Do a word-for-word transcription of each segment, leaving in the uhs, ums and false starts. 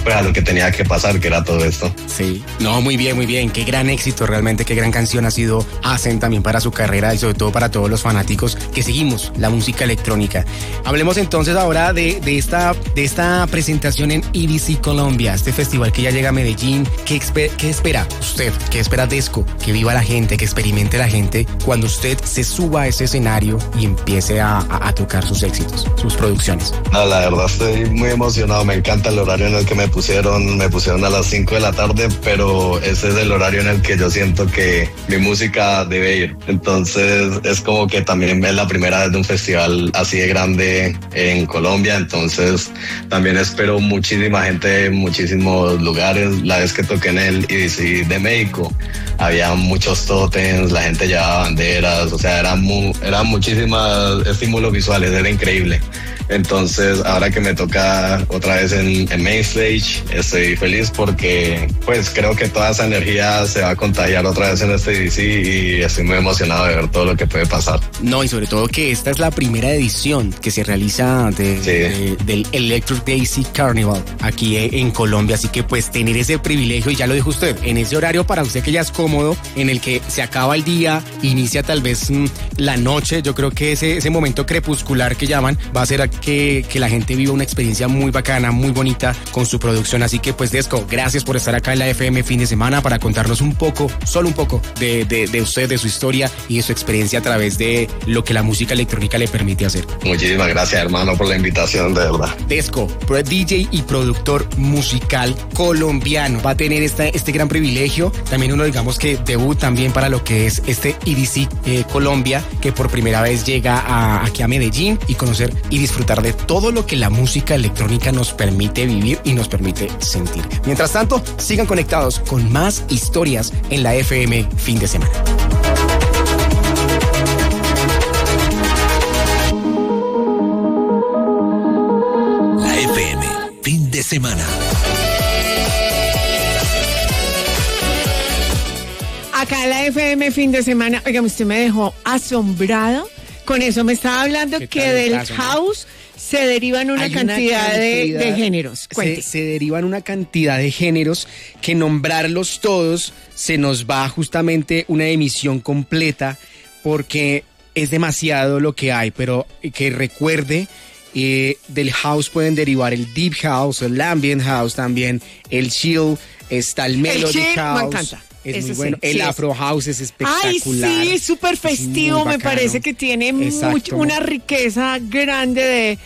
pues a lo que tenía que pasar, que era todo esto. Sí, no, muy bien, muy bien, qué gran éxito realmente, qué gran canción ha sido Hacen también para su carrera y sobre todo para todos los fanáticos que seguimos la música electrónica. Hablemos entonces ahora de, de, esta, de esta presentación en E D C Colombia, este festival que ya llega a Medellín. ¿Qué, qué espera usted? ¿Qué espera Desco? Que viva la gente, que experimente la gente cuando usted se suba a ese escenario y empiece a, a, a tocar sus éxitos, sus producciones. No, la verdad estoy muy emocionado, me encanta el horario en el que me pusieron, me pusieron a las cinco de la tarde, pero ese es el horario en el que yo siento que mi música debe ir. Entonces es como que también es la primera vez de un festival así de grande en Colombia, entonces también espero muchísima gente, muchísimos lugares. La vez que toqué en el E D C de México había muchos tótems, la gente llevaba banderas, o sea, eran, mu eran muchísimos estímulos visuales, era increíble. Entonces, ahora que me toca otra vez en, en Main Stage, estoy feliz porque pues creo que toda esa energía se va a contagiar otra vez en este E D C y estoy muy emocionado de ver todo lo que puede pasar. No, y sobre todo que esta es la primera edición que se realiza de, sí. de, del Electric Daisy Carnival aquí en Colombia, así que pues tener ese privilegio, y ya lo dijo usted, en ese horario para usted que ya es cómodo, en el que se acaba el día, inicia tal vez mmm, la noche, yo creo que ese, ese momento crepuscular que llaman va a ser Que, que la gente viva una experiencia muy bacana, muy bonita con su producción. Así que pues Desco, gracias por estar acá en la F M Fin de Semana para contarnos un poco, solo un poco de, de, de usted, de su historia y de su experiencia a través de lo que la música electrónica le permite hacer. Muchísimas gracias, hermano, por la invitación, de verdad. Desco, D J y productor musical colombiano, va a tener esta, este gran privilegio, también uno digamos que debut también para lo que es este E D C eh, Colombia, que por primera vez llega a, aquí a Medellín y conocer y disfrutar de todo lo que la música electrónica nos permite vivir y nos permite sentir. Mientras tanto, sigan conectados con más historias en la F M Fin de Semana. La F M Fin de Semana. Acá en la F M Fin de Semana, oiga, usted me dejó asombrada con eso. Me estaba hablando que del caso, house, ¿no? Se derivan una cantidad, una cantidad de, de géneros. Se, se derivan una cantidad de géneros que nombrarlos todos se nos va justamente una emisión completa porque es demasiado lo que hay, pero que recuerde, eh, del house pueden derivar el deep house, el ambient house también, el chill, está el melody el chill, house. Me encanta. Es Ese muy bueno. Sí, el sí Afro es. House es espectacular. Ay, sí, súper festivo. Me parece que tiene mucho, una riqueza grande de,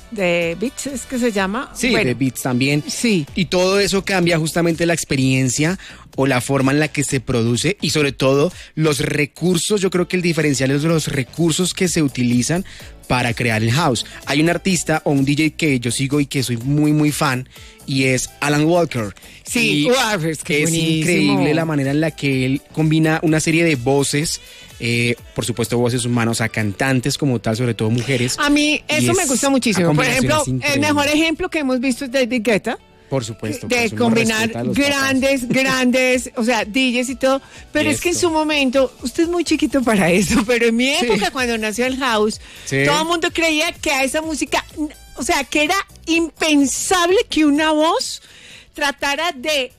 de beats, ¿es que se llama? Sí, bueno, de beats también. Sí. Y todo eso cambia justamente la experiencia o la forma en la que se produce y sobre todo los recursos. Yo creo que el diferencial es los recursos que se utilizan para crear el house. Hay un artista o un D J que yo sigo y que soy muy muy fan y es Alan Walker. Sí, wow, es, que es increíble la manera en la que él combina una serie de voces, eh, por supuesto voces humanas, a cantantes como tal, sobre todo mujeres. A mí eso me gusta muchísimo. Por ejemplo, el mejor ejemplo que hemos visto es David Guetta. Por supuesto. De por combinar grandes, grandes, o sea, D Js y todo. Pero y es que en su momento, usted es muy chiquito para eso, pero en mi época, sí, cuando nació el house, sí, todo el mundo creía que a esa música, o sea, que era impensable que una voz tratara de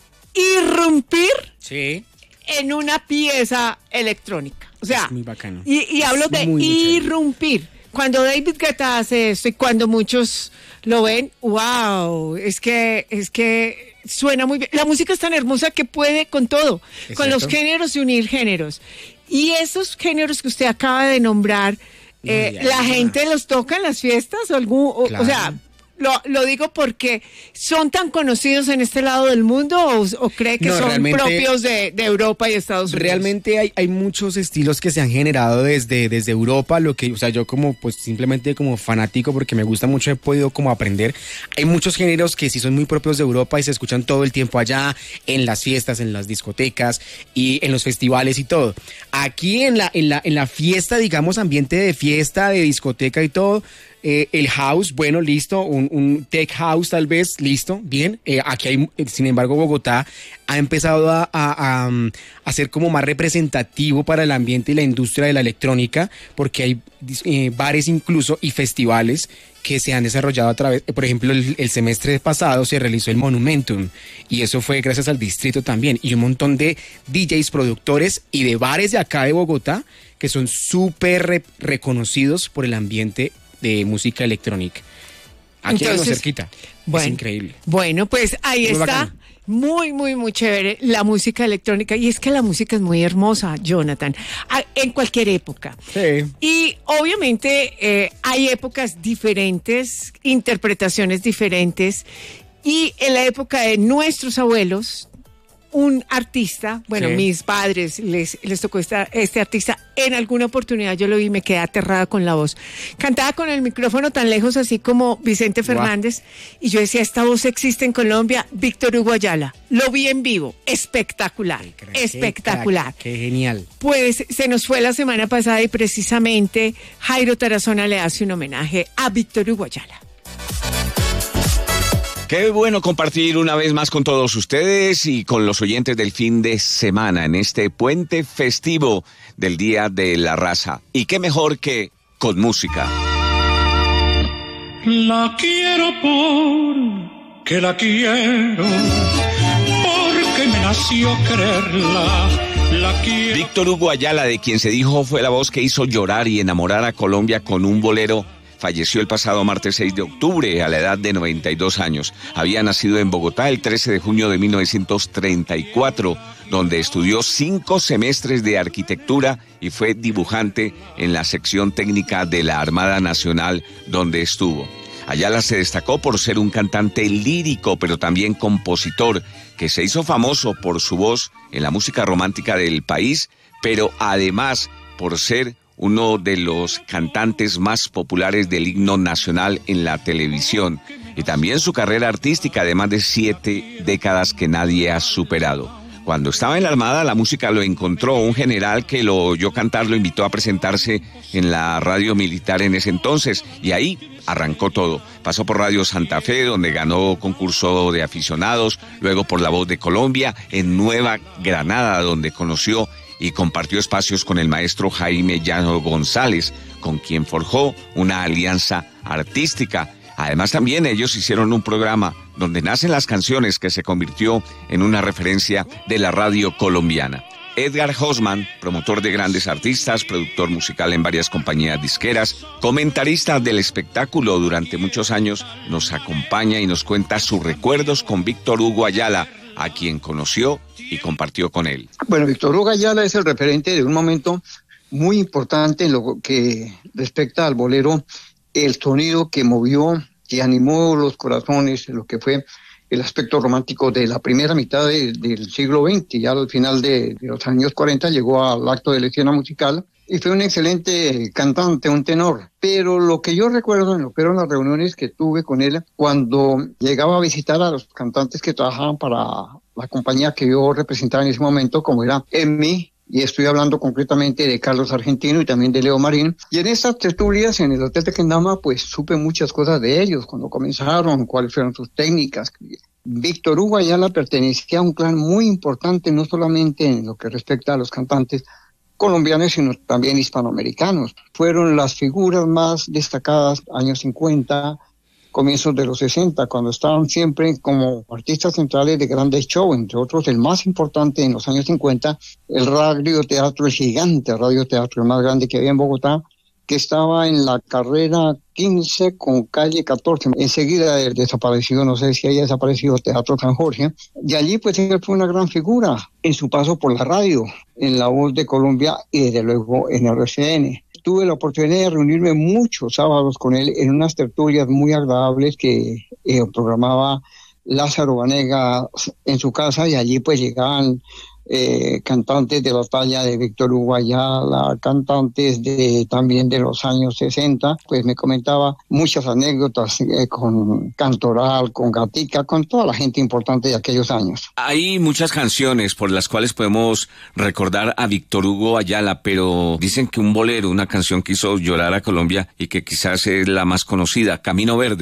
irrumpir, sí, en una pieza electrónica. O sea, es muy bacano. Y, y hablo de irrumpir. Cuando David Guetta hace esto y cuando muchos lo ven, wow, es que es que suena muy bien. La música es tan hermosa que puede con todo, ¿es con cierto? Los géneros y unir géneros. Y esos géneros que usted acaba de nombrar, no, eh, ya, la ya. gente los toca en las fiestas o algún, o, claro. o sea, lo, lo digo porque son tan conocidos en este lado del mundo o, o cree que no, son propios de, de Europa y Estados Unidos. Realmente hay, hay muchos estilos que se han generado desde, desde Europa, lo que, o sea, yo como pues simplemente como fanático porque me gusta mucho, he podido como aprender. Hay muchos géneros que sí son muy propios de Europa y se escuchan todo el tiempo allá, en las fiestas, en las discotecas y en los festivales y todo. Aquí en la, en la, en la fiesta, digamos, ambiente de fiesta, de discoteca y todo, Eh, el house, bueno, listo, un, un tech house tal vez, listo, bien. Eh, aquí hay, sin embargo, Bogotá ha empezado a, a, a, a ser como más representativo para el ambiente y la industria de la electrónica, porque hay eh, bares incluso y festivales que se han desarrollado a través, por ejemplo, el, el semestre pasado se realizó el Monumentum y eso fue gracias al distrito también y un montón de D Js, productores y de bares de acá de Bogotá que son súper re- reconocidos por el ambiente de música electrónica. Aquí Entonces, algo cerquita. Bueno, es increíble. Bueno, pues ahí Muy está. bacano. Muy, muy, muy chévere la música electrónica. Y es que la música es muy hermosa, Jonathan, a- en cualquier época. Sí. Y obviamente eh, hay épocas diferentes, interpretaciones diferentes. Y en la época de nuestros abuelos, un artista, bueno, Sí. mis padres les, les tocó esta, este artista, en alguna oportunidad yo lo vi y me quedé aterrada con la voz. Cantaba con el micrófono tan lejos así como Vicente Fernández y yo decía, esta voz existe en Colombia, Víctor Hugo Ayala. Lo vi en vivo, espectacular, Qué crack, espectacular. Qué, crack, qué genial. Pues se nos fue la semana pasada y precisamente Jairo Tarazona le hace un homenaje a Víctor Hugo Ayala. Qué bueno compartir una vez más con todos ustedes y con los oyentes del fin de semana en este puente festivo del Día de la Raza. Y qué mejor que con música. La quiero porque la quiero, porque me nació quererla. La quiero. Víctor Hugo Ayala, de quien se dijo fue la voz que hizo llorar y enamorar a Colombia con un bolero, falleció el pasado martes seis de octubre a la edad de noventa y dos años. Había nacido en Bogotá el trece de junio de mil novecientos treinta y cuatro, donde estudió cinco semestres de arquitectura y fue dibujante en la sección técnica de la Armada Nacional, donde estuvo. Ayala se destacó por ser un cantante lírico, pero también compositor, que se hizo famoso por su voz en la música romántica del país, pero además por ser uno de los cantantes más populares del himno nacional en la televisión, y también su carrera artística de más de siete décadas que nadie ha superado. Cuando estaba en la Armada, la música lo encontró. Un general que lo oyó cantar lo invitó a presentarse en la radio militar en ese entonces, y ahí arrancó todo. Pasó por Radio Santa Fe, donde ganó concurso de aficionados, luego por La Voz de Colombia, en Nueva Granada, donde conoció y compartió espacios con el maestro Jaime Llano González, con quien forjó una alianza artística. Además, también ellos hicieron un programa donde nacen las canciones, que se convirtió en una referencia de la radio colombiana. Edgar Hosman, promotor de grandes artistas, productor musical en varias compañías disqueras, comentarista del espectáculo durante muchos años, nos acompaña y nos cuenta sus recuerdos con Víctor Hugo Ayala, a quien conoció y compartió con él. Bueno, Víctor Hugo Ayala es el referente de un momento muy importante en lo que respecta al bolero, el sonido que movió, que animó los corazones, lo que fue el aspecto romántico de la primera mitad de, del siglo veinte, ya al final de, de los años cuarenta llegó al acto de la escena musical y fue un excelente cantante, un tenor. Pero lo que yo recuerdo en lo que eran las reuniones que tuve con él, cuando llegaba a visitar a los cantantes que trabajaban para la compañía que yo representaba en ese momento, como era Emmy, y estoy hablando concretamente de Carlos Argentino y también de Leo Marín. Y en estas tertulias en el Hotel de Kendama, pues supe muchas cosas de ellos, cuando comenzaron, cuáles fueron sus técnicas. Víctor Hugo Ayala pertenecía a un clan muy importante, no solamente en lo que respecta a los cantantes colombianos, sino también hispanoamericanos. Fueron las figuras más destacadas años cincuenta, comienzos de los sesenta, cuando estaban siempre como artistas centrales de grandes shows, entre otros el más importante en los años cincuenta, el radioteatro, el gigante radioteatro, el más grande que había en Bogotá, que estaba en la carrera quince con calle catorce. Enseguida desapareció, no sé si haya desaparecido Teatro San Jorge, y allí pues él fue una gran figura en su paso por la radio, en La Voz de Colombia y desde luego en R C N. Tuve la oportunidad de reunirme muchos sábados con él en unas tertulias muy agradables que eh, programaba Lázaro Banega en su casa, y allí pues llegaban eh, cantantes de la talla de Víctor Hugo Ayala, cantantes de también de los años sesenta, pues me comentaba muchas anécdotas eh, con Cantoral, con Gatica, con toda la gente importante de aquellos años. Hay muchas canciones por las cuales podemos recordar a Víctor Hugo Ayala, pero dicen que un bolero, una canción que hizo llorar a Colombia y que quizás es la más conocida, Camino Verde.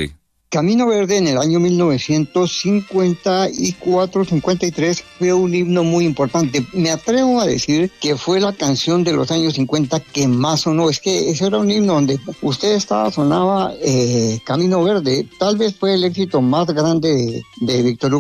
Camino Verde en el año mil novecientos cincuenta y cuatro cincuenta y tres fue un himno muy importante. Me atrevo a decir que fue la canción de los años cincuenta que más sonó. Es que ese era un himno donde usted estaba, sonaba eh, Camino Verde. Tal vez fue el éxito más grande de, de Víctor Hugo.